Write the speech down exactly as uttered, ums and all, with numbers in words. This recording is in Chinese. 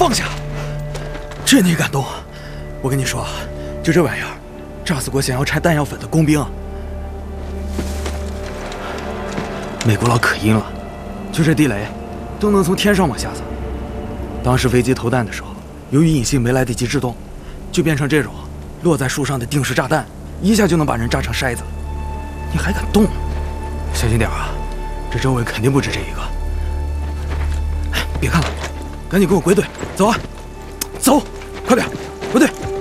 放下！这你敢动？我跟你说，就这玩意儿，炸死过想要拆弹药粉的工兵。美国佬可阴了，就这地雷，都能从天上往下砸。当时飞机投弹的时候，由于引信没来得及制动，就变成这种落在树上的定时炸弹，一下就能把人炸成筛子。你还敢动？小心点啊！这周围肯定不止这一个。哎，别看了，赶紧给我归队，走啊！走，快点，归队！